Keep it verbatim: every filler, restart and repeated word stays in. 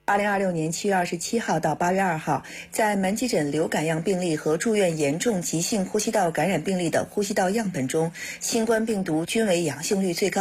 二零二六年七月二十七号到八月二号，在门急诊流感样病例和住院严重急性呼吸道感染病例的呼吸道样本中，新冠病毒均为阳性率最高。